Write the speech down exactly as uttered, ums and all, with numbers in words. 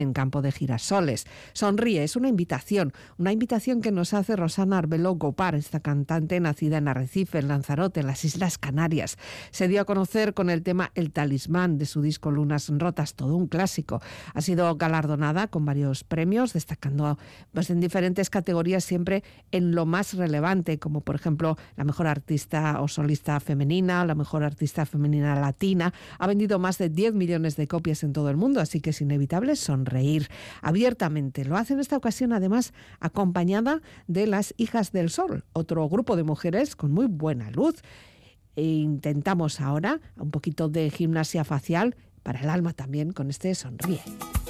en Campo de Girasoles. Sonríe, es una invitación, una invitación que nos hace Rosana Arbeló Gopar, esta cantante nacida en Arrecife, en Lanzarote, en las Islas Canarias. Se dio a conocer con el tema El Talismán de su disco Lunas Rotas, todo un clásico. Ha sido galardonada con varios premios, destacando pues, en diferentes categorías, siempre en lo más relevante, como por ejemplo la mejor artista o solista femenina, la mejor artista femenina latina. Ha vendido más de diez millones de copias en todo el mundo, así que es inevitable sonreír abiertamente. Lo hace en esta ocasión, además, acompañada de las Hijas del Sol, otro grupo de mujeres con muy buena luz. E intentamos ahora un poquito de gimnasia facial para el alma también con este Sonríe.